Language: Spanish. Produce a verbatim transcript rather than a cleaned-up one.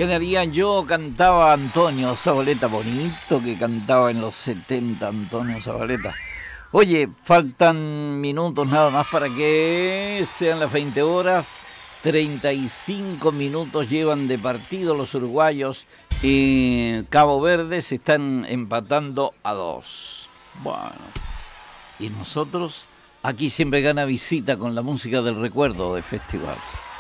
Quedaría yo, cantaba Antonio Zabaleta, bonito que cantaba en los setenta Antonio Zabaleta. Oye, faltan minutos nada más para que sean las veinte horas. treinta y cinco minutos llevan de partido los uruguayos y Cabo Verde se están empatando a dos. Bueno, y nosotros aquí siempre gana visita con la música del recuerdo de festival.